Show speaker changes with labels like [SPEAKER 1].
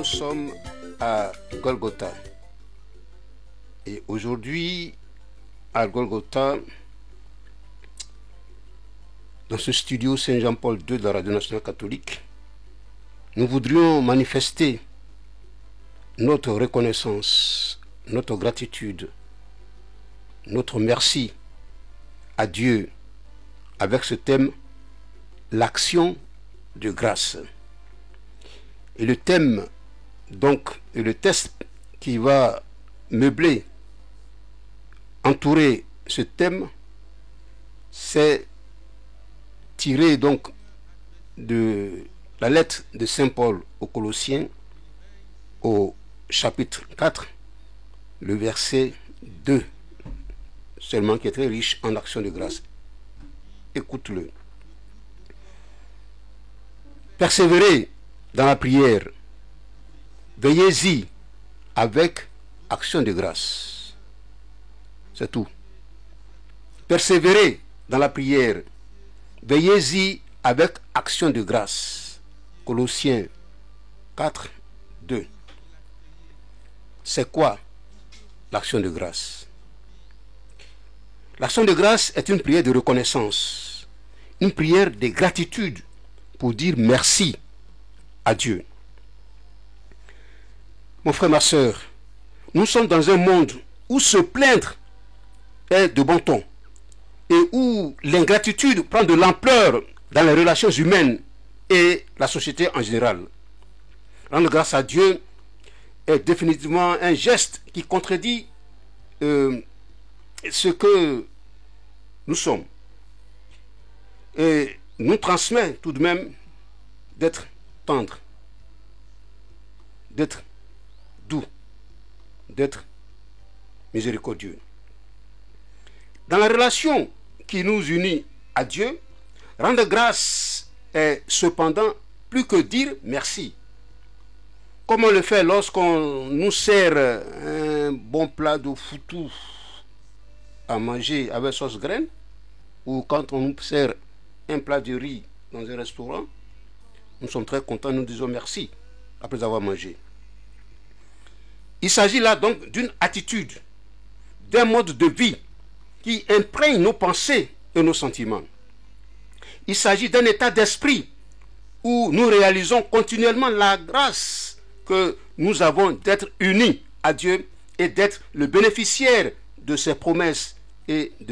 [SPEAKER 1] Nous sommes à Golgotha. Et aujourd'hui, à Golgotha, dans ce studio Saint-Jean-Paul II de la Radio Nationale Catholique, nous voudrions manifester notre reconnaissance, notre gratitude, notre merci à Dieu avec ce thème, l'action de grâce. Et le thème, donc, et le texte qui va meubler, entourer ce thème, c'est tiré donc de la lettre de Saint Paul aux Colossiens, au chapitre 4, le verset 2, seulement qui est très riche en action de grâce. Écoute-le. Persévérez dans la prière, veillez-y avec action de grâce. C'est tout. Persévérez dans la prière, veillez-y avec action de grâce. Colossiens 4, 2. C'est quoi l'action de grâce? L'action de grâce est une prière de reconnaissance, une prière de gratitude pour dire merci à Dieu. Mon frère, ma soeur, nous sommes dans un monde où se plaindre est de bon ton et où l'ingratitude prend de l'ampleur dans les relations humaines et la société en général. Rendre grâce à Dieu est définitivement un geste qui contredit ce que nous sommes et nous transmet tout de même d'être tendre, d'être doux, d'être miséricordieux. Dans la relation qui nous unit à Dieu, rendre grâce est cependant plus que dire merci. Comme on le fait lorsqu'on nous sert un bon plat de foutou à manger avec sauce graine, ou quand on nous sert un plat de riz dans un restaurant, nous sommes très contents, nous disons merci après avoir mangé. Il s'agit là donc d'une attitude, d'un mode de vie qui imprègne nos pensées et nos sentiments. Il s'agit d'un état d'esprit où nous réalisons continuellement la grâce que nous avons d'être unis à Dieu et d'être le bénéficiaire de ses promesses et de